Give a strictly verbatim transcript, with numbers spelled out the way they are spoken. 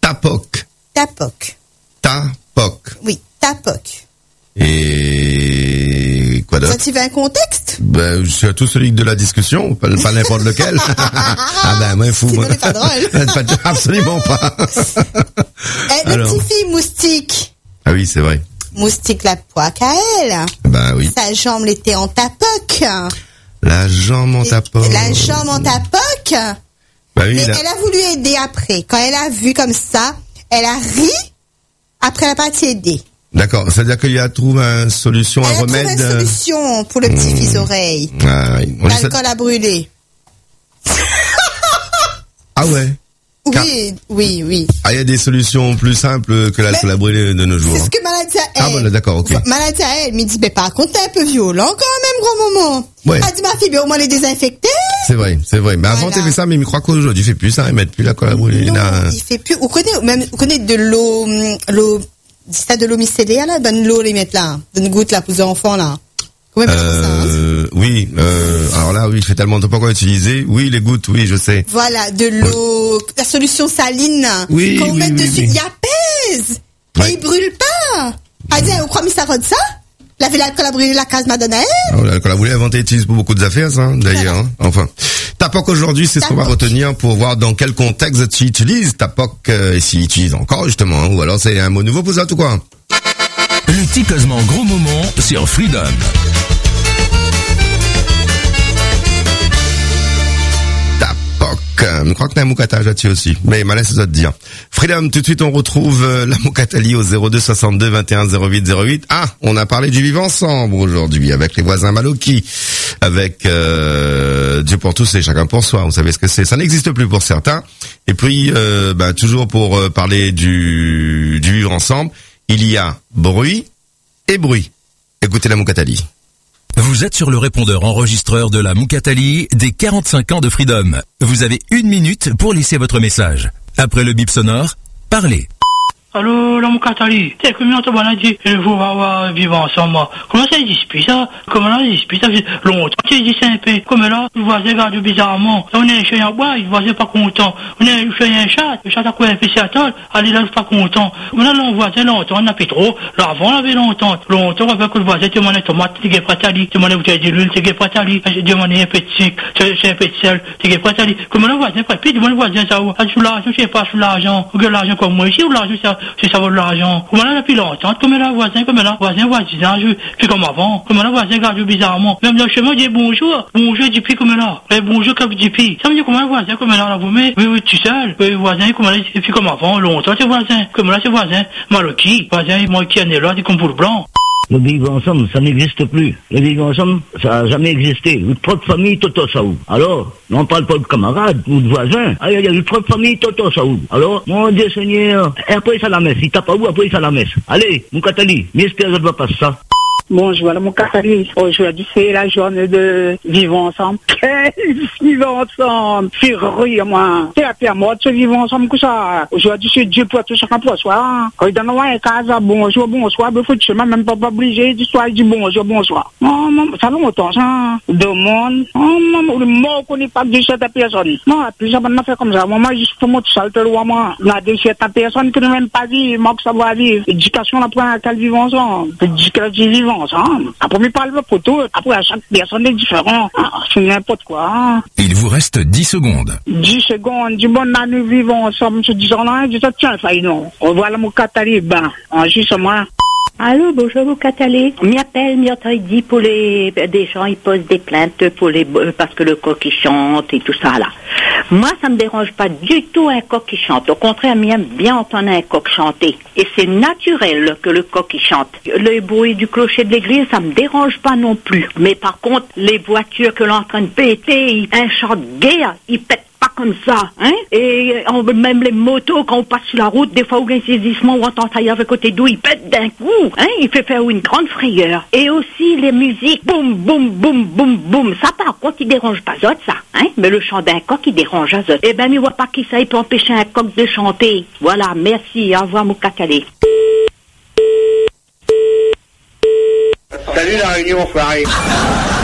Tapoc. Tapoc. Tapoc. Oui, tapoc. Et quoi d'autre? Ça t'y va un contexte? Ben, c'est tout celui de la discussion, pas, pas n'importe lequel. Ah ben, moi, fou. C'est pas drôle. Absolument pas. Eh, le petit fille moustique. Ah oui, c'est vrai. Moustique la poique à elle. Ben oui. Sa jambe l'était en tapoc. La jambe en tapoc. La jambe en tapoc. Ben oui, mais là. elle a voulu aider après. Quand elle a vu comme ça, elle a ri. Après, elle n'a pas aidé. D'accord. C'est-à-dire qu'il y a trouvé une solution, elle un remède. Elle a trouvé une solution pour le petit mmh. fils oreille. Ah oui. L'alcool a brûlé. Ah ouais. Oui, Car... oui, oui. Ah, il y a des solutions plus simples que l'alcool à brûler de nos jours. C'est ce que maladie à elle. Ah bon, d'accord, ok. Maladie à elle, me dit, mais par contre, t'es un peu violent quand même, gros moment. Ouais. Elle dit, ma fille, mais au moins les désinfecter. C'est vrai, c'est vrai. Mais avant, voilà. Tu fait ça, mais je crois qu'aujourd'hui, il fait plus ça, ils mettent plus l'alcool à brûler. Non, là. il fait plus. Vous connaissez, même, vous connaissez de l'eau, l'eau, c'est de l'eau micellée, là, donne l'eau, les mettre là. Donne goutte, là, pour les enfants, là. Euh, ça, hein? Oui, euh, alors là, oui, je fais tellement de pas quoi utiliser. Oui, les gouttes, oui, je sais. Voilà, de l'eau, la solution saline. Oui, Quand on oui, met oui, dessus, il oui. apaise. Ouais. Et il brûle pas. Ah, dis, vous croyez que ça rend ça? La ville l'alcool a brûlé la case Madonna. Oh, l'alcool à brûler, avant, t'es utilisé pour beaucoup d'affaires, ça, d'ailleurs, hein. Enfin. Tapoc aujourd'hui, c'est ce qu'on va retenir pour voir dans quel contexte tu utilises Tapoc, euh, et s'il utilise encore, justement, hein, ou alors c'est un mot nouveau pour ça, tout quoi. Le ticosement gros moment sur Freedom. Je crois que t'as un moukatage là-dessus aussi. Mais malin, ça doit te dire. Freedom, tout de suite, on retrouve euh, la Moukatali au zéro deux soixante-deux vingt et un zéro huit zéro huit. Ah, on a parlé du vivre ensemble aujourd'hui avec les voisins Maloki, avec euh, Dieu pour tous et chacun pour soi. Vous savez ce que c'est. Ça n'existe plus pour certains. Et puis, euh, bah, toujours pour euh, parler du, du vivre ensemble, il y a bruit et bruit. Écoutez la Moukatali. Vous êtes sur le répondeur enregistreur de la Moukatali des quarante-cinq ans de Freedom. Vous avez une minute pour laisser votre message. Après le bip sonore, parlez. Allô, la Moukatali. C'est comme on t'a dit, il faut avoir vivre ensemble. Comment ça existe ça? Comment ça existe ça? Longtemps, tu dis c'est un peu. Comme là, le voisin regarde bizarrement. On est chez un bois, le voisin pas content. On est chez un chat, le chat a quoi un peu à table, allez là, pas content. Maintenant, le voisin longtemps, on a plus trop. L'avant, on avait longtemps. Longtemps, avec le voisin, tu demandais tomate, tu es prêt à aller. Tu demandais bouteille d'huile, tu es prêt à aller. Tu demandais un peu de sucre, c'est un peu de sel, tu es prêt à aller. Comment le voisin, puis tu demandes le voisin, ça, sous l'argent, je sais pas, sous l'argent. Ou que l'argent comme moi ici, ou l'argent, ça, si ça vaut de l'argent. Comment là, depuis longtemps, comme là, voisin, comme là, voisin, voisin, puis comme avant. Comment là, voisin, regarde bizarrement. Même dans le chemin, dit bonjour, bonjour, dit puis comme là. Et bonjour, comme dit puis. Ça me dit comment le voisin, comme là, là, vous mettez, oui, oui, tu seul. Oui, voisin, comment là, et puis comme avant, longtemps, c'est voisin. Comme là, c'est voisin. Maloki, voisin, moi qui en est là, dit comme pour le blanc. Le vivre ensemble, ça n'existe plus. Le vivre ensemble, ça n'a jamais existé. Trop de famille, toto saoul. Alors, on parle pas de camarades ou de voisins. Ah, il y a eu trop de famille, toto saoul. Alors, mon Dieu Seigneur, et après ça la messe. Il tape à où, après ça la messe. Allez, mon Catali, j'espère que ça ne va pas ça. Bonjour, mon Catali. Aujourd'hui, c'est la journée de vivre ensemble. Quel vivre ensemble? C'est rire, moi. C'est la pire mort de vivre ensemble que ça. Aujourd'hui, c'est Dieu pour tout chacun pour soi. Quand il donne un cas, bonjour, bonsoir, il faut que je ne même pas obligé d'histoire, il dit bonjour, bonsoir. Oh, maman, ça fait longtemps, ça. Deux mondes. Oh, maman, le mot qu'on n'est pas de cette personne. Non, puis ça va faire comme ça. Moi, juste pour moi, tout ça, le roi, moi. On a de cette personne qui ne même pas vivre, moi, que ça va vivre. L'éducation, la première qu'elle vit ensemble. L'éducation, vivre ensemble. Après, il parle pour tout. Après, à chaque personne est différent. Ah, c'est n'importe quoi. Hein. Il vous reste dix secondes. dix secondes. Du bon, nous vivons ensemble. Je dis, on dit, tiens, faille, non. On voit la Moukatali, ben, en juste moi. Allô, bonjour, Moukatali. M'y appelle, m'y entend, il dit pour les, des gens, ils posent des plaintes pour les, parce que le coq, il chante et tout ça, là. Moi, ça me dérange pas du tout un coq qui chante. Au contraire, j'aime bien entendre un coq chanter. Et c'est naturel que le coq, il chante. Le bruit du clocher de l'église, ça me dérange pas non plus. Mais par contre, les voitures que l'on est en train de péter, un chant de guerre, il pète pas comme ça, hein? Et on, même les motos, quand on passe sur la route, des fois, où il y a un saisissement, ou on entend ailleurs avec côté d'où, il pète d'un coup, hein? Il fait faire une grande frayeur. Et aussi, les musiques, boum, boum, boum, boum, boum. Ça, par contre, il dérange pas Zot, ça, hein? Mais le chant d'un coq, il dérange à Zot. Eh ben, mais voit pas qui ça, il peut empêcher un coq de chanter. Voilà, merci, au revoir, Moukatali. Salut la réunion, soirée.